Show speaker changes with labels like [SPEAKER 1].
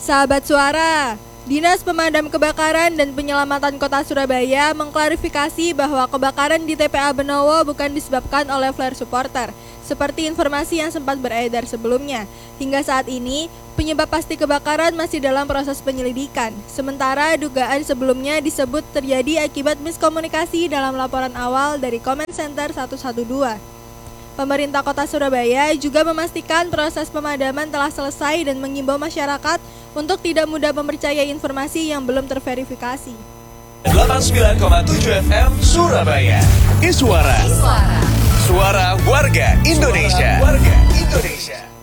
[SPEAKER 1] Sahabat Suara, Dinas Pemadam Kebakaran dan Penyelamatan Kota Surabaya mengklarifikasi bahwa kebakaran di TPA Benowo bukan disebabkan oleh flare supporter, seperti informasi yang sempat beredar sebelumnya. Hingga saat ini, penyebab pasti kebakaran masih dalam proses penyelidikan. Sementara dugaan sebelumnya disebut terjadi akibat miskomunikasi dalam laporan awal dari Comment Center 112. Pemerintah Kota Surabaya juga memastikan proses pemadaman telah selesai dan mengimbau masyarakat untuk tidak mudah mempercayai informasi yang belum terverifikasi.
[SPEAKER 2] 89,7 FM Surabaya. Iswara. Suara warga Indonesia.